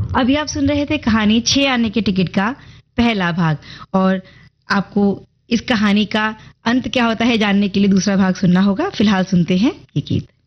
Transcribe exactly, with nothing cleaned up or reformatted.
अभी आप सुन रहे थे कहानी छह आने के टिकट का पहला भाग, और आपको इस कहानी का अंत क्या होता है जानने के लिए दूसरा भाग सुनना होगा। फिलहाल सुनते हैं ये गीत।